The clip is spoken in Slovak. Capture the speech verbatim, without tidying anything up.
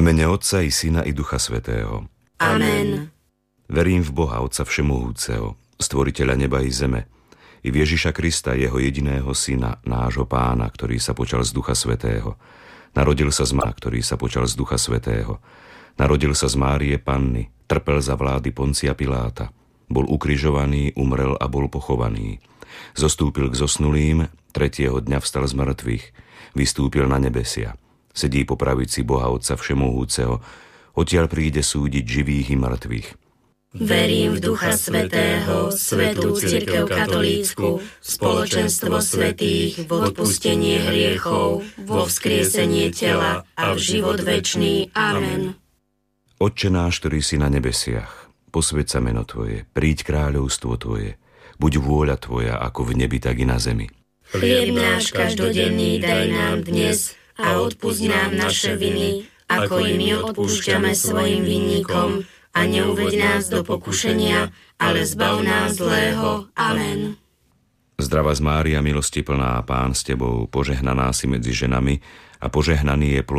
mene Otca i Syna i Ducha Svätého. Amen. Verím v Boha, Otca Všemohúceho, stvoriteľa neba i zeme, i v Ježiša Krista, jeho jediného Syna, nášho Pána, ktorý sa počal z Ducha Svätého. Narodil sa z Má, ktorý sa počal z Ducha Svätého. Narodil sa z Márie Panny, trpel za vlády Poncia Piláta. Bol ukrižovaný, umrel a bol pochovaný. Zostúpil k zosnulým, tretieho dňa vstal z mŕtvych, vystúpil na nebesia. Sedí po pravici Boha Otca Všemohúceho, odtiaľ príde súdiť živých i mŕtvych. Verím v Ducha Svätého, svätú cirkev katolícku, spoločenstvo svätých, v odpustenie hriechov, vo vzkriesenie tela a v život večný. Amen. Otče náš, ktorý si na nebesiach, posväť sa meno Tvoje, príď kráľovstvo Tvoje, buď vôľa Tvoja ako v nebi, tak i na zemi. Chlieb náš každodenný daj nám dnes a odpusť nám naše viny, ako i my odpúšťame svojim vinníkom, a neuveď nás do pokušenia, ale zbav nás zlého. Amen. Zdravá z Mária, milosti plná, Pán s Tebou, požehnaná si medzi ženami a požehnaný je plod